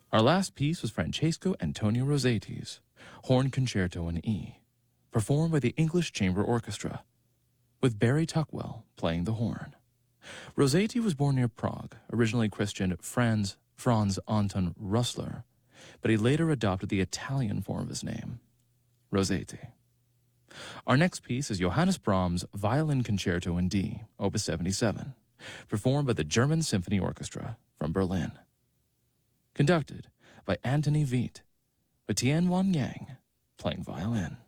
Our last piece was Francesco Antonio Rossetti's Horn Concerto in E, performed by the English Chamber Orchestra, with Barry Tuckwell playing the horn. Rossetti was born near Prague, originally christened Franz Anton Russler, but he later adopted the Italian form of his name, Rossetti. Our next piece is Johannes Brahms' Violin Concerto in D, Opus 77, performed by the German Symphony Orchestra from Berlin. Conducted by Anthony Veit, with Tien Wan Yang playing violin.